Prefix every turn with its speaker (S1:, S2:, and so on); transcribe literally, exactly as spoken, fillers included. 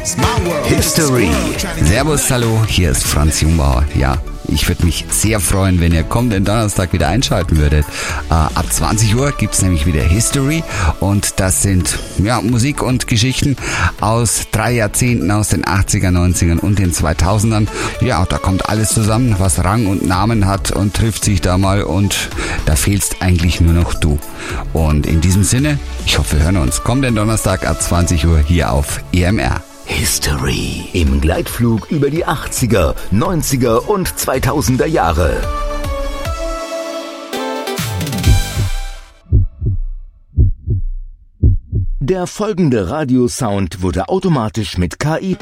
S1: History. Servus, hallo, hier ist Franz Jungbauer. Ja, ich würde mich sehr freuen, wenn ihr kommenden Donnerstag wieder einschalten würdet. Äh, ab zwanzig Uhr gibt's nämlich wieder History und das sind ja Musik und Geschichten aus drei Jahrzehnten, aus den achtziger, neunzigern und den zweitausendern. Ja, da kommt alles zusammen, was Rang und Namen hat und trifft sich da mal und da fehlst eigentlich nur noch du. Und in diesem Sinne, ich hoffe, wir hören uns kommenden Donnerstag ab zwanzig Uhr hier auf E M R.
S2: History im Gleitflug über die achtziger, neunziger und zweitausender Jahre. Der folgende Radiosound wurde automatisch mit K I